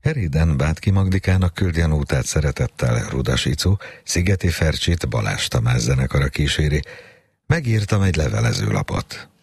Periden Bátki Magdikának küldi a nótát szeretettel Rudas Icu, Szigeti Fercsit Balázs Tamás zenekara kíséri. Megírtam egy levelezőlapot.